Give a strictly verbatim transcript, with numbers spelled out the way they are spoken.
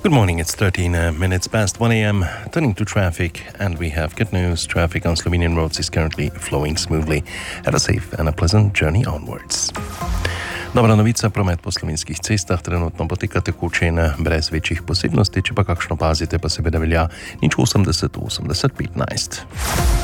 Good morning, it's thirteen uh, minutes past one a.m. Turning to traffic, and we have good news. Traffic on Slovenian roads is currently flowing smoothly. Have a safe and a pleasant journey onwards. Dobra novica, promet po slovenskih cestah trenutno poteka tekoče in brez večjih posebnosti, če pa kakšno pazite, pa seveda velja nič osemdeset osemdeset petnajst.